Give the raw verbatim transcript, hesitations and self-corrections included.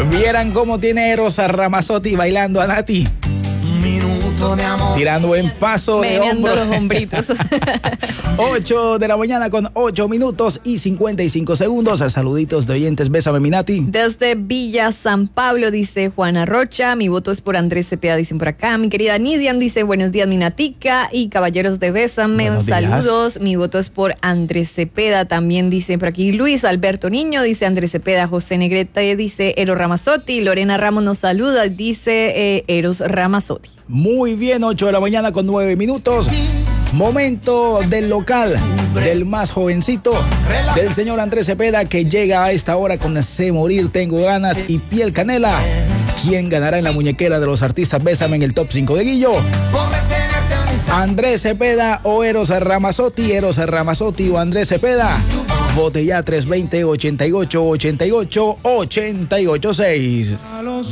Vieran cómo tiene Eros Ramazzotti bailando a Nati. Tirando buen paso de hombro. los hombritos. ocho de la mañana con ocho minutos y cincuenta y cinco segundos. A saluditos de oyentes. Bésame, mi Nati. Desde Villa San Pablo, dice Juana Rocha. Mi voto es por Andrés Cepeda, dicen por acá. Mi querida Nidiam dice, buenos días, mi Natica. Y caballeros de Bésame, Buenos días. saludos. Mi voto es por Andrés Cepeda. También dicen por aquí Luis Alberto Niño, dice Andrés Cepeda. José Negreta dice Eros Ramazzotti. Lorena Ramos nos saluda, dice eh, Eros Ramazzotti. Muy bien, ocho de la mañana con nueve minutos. Momento del local, del más jovencito, del señor Andrés Cepeda, que llega a esta hora con Sé Morir, Tengo Ganas y Piel Canela. ¿Quién ganará en la muñequera de los artistas Bésame en el top cinco de Guillo? Andrés Cepeda o Eros Ramazzotti, Eros Ramazzotti o Andrés Cepeda. Vote ya tres dos cero, ochenta y ocho, ochenta y ocho, ochenta y ocho seis.